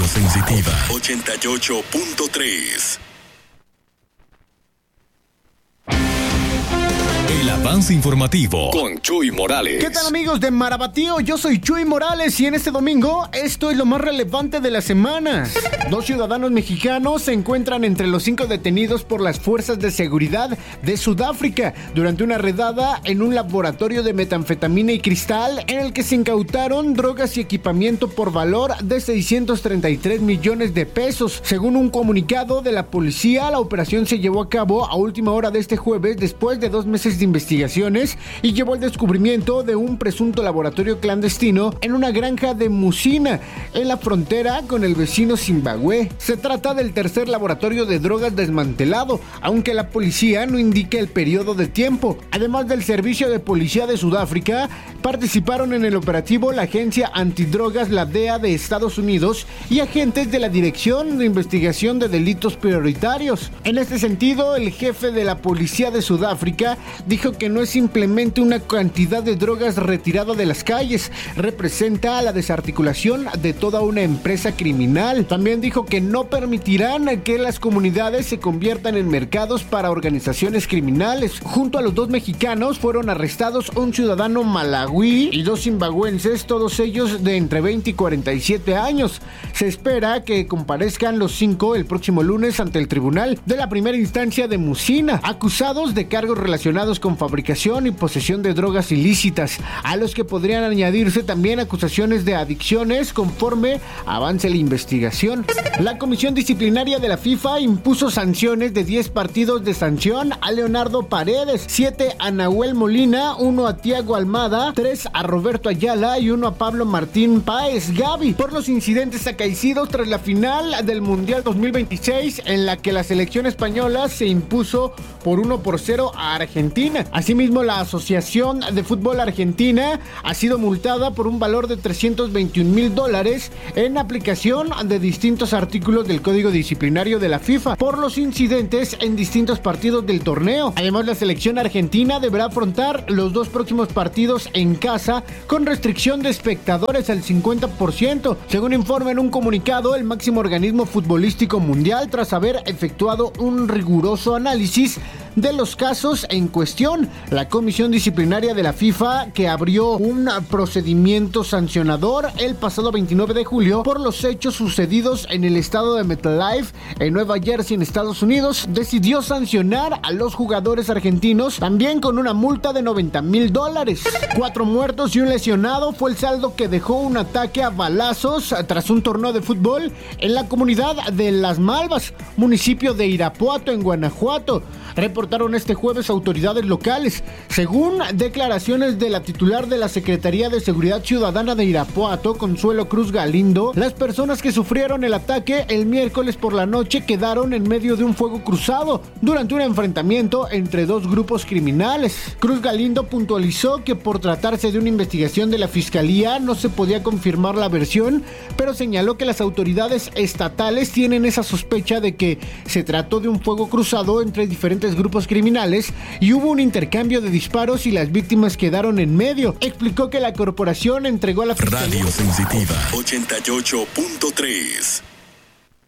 Sensitiva 88.3. El avance informativo con Chuy Morales. ¿Qué tal, amigos de Marabatío? Yo soy Chuy Morales y en este domingo esto es lo más relevante de la semana. 2 ciudadanos mexicanos se encuentran entre los 5 detenidos por las fuerzas de seguridad de Sudáfrica durante una redada en un laboratorio de metanfetamina y cristal en el que se incautaron drogas y equipamiento por valor de 633 millones de pesos. Según un comunicado de la policía, la operación se llevó a cabo a última hora de este jueves después de 2 meses de investigaciones y llevó al descubrimiento de un presunto laboratorio clandestino en una granja de Musina, en la frontera con el vecino Zimbabue. Se trata del tercer laboratorio de drogas desmantelado, aunque la policía no indica el periodo de tiempo. Además del Servicio de Policía de Sudáfrica, participaron en el operativo la Agencia Antidrogas, la DEA de Estados Unidos, y agentes de la Dirección de Investigación de Delitos Prioritarios. En este sentido, el jefe de la Policía de Sudáfrica dijo que no es simplemente una cantidad de drogas retirada de las calles, representa la desarticulación de toda una empresa criminal. También dijo que no permitirán que las comunidades se conviertan en mercados para organizaciones criminales. Junto a los 2 mexicanos fueron arrestados un ciudadano malawí y 2 zimbabuenses, todos ellos de entre 20 y 47 años. Se espera que comparezcan los 5 el próximo lunes ante el tribunal de la primera instancia de Musina, acusados de cargos relacionados con fabricación y posesión de drogas ilícitas, a los que podrían añadirse también acusaciones de adicciones conforme avance la investigación. La Comisión Disciplinaria de la FIFA impuso sanciones de 10 partidos de sanción a Leonardo Paredes, 7 a Nahuel Molina, 1 a Thiago Almada, 3 a Roberto Ayala y 1 a Pablo Martín Páez Gavi por los incidentes acaecidos tras la final del Mundial 2026 en la que la selección española se impuso por 1-0 a Argentina. Asimismo, la Asociación de Fútbol Argentina ha sido multada por un valor de $321,000 en aplicación de distintos artículos del Código Disciplinario de la FIFA por los incidentes en distintos partidos del torneo. Además, la selección argentina deberá afrontar los 2 próximos partidos en casa con restricción de espectadores al 50%, según informa en un comunicado el máximo organismo futbolístico mundial, tras haber efectuado un riguroso análisis de los casos en cuestión. La Comisión Disciplinaria de la FIFA, que abrió un procedimiento sancionador el pasado 29 de julio por los hechos sucedidos en el estado de MetLife en Nueva Jersey, en Estados Unidos, decidió sancionar a los jugadores argentinos también con una multa de $90,000. 4 muertos y un lesionado fue el saldo que dejó un ataque a balazos tras un torneo de fútbol en la comunidad de Las Malvas, municipio de Irapuato, en Guanajuato. Reportaron este jueves autoridades locales. Según declaraciones de la titular de la Secretaría de Seguridad Ciudadana de Irapuato, Consuelo Cruz Galindo, las personas que sufrieron el ataque el miércoles por la noche quedaron en medio de un fuego cruzado durante un enfrentamiento entre 2 grupos criminales. Cruz Galindo puntualizó que por tratarse de una investigación de la Fiscalía no se podía confirmar la versión, pero señaló que las autoridades estatales tienen esa sospecha de que se trató de un fuego cruzado entre diferentes grupos criminales y hubo un intercambio de disparos y las víctimas quedaron en medio. Explicó que la corporación entregó a la Fiscalía Radio Sensitiva 88.3.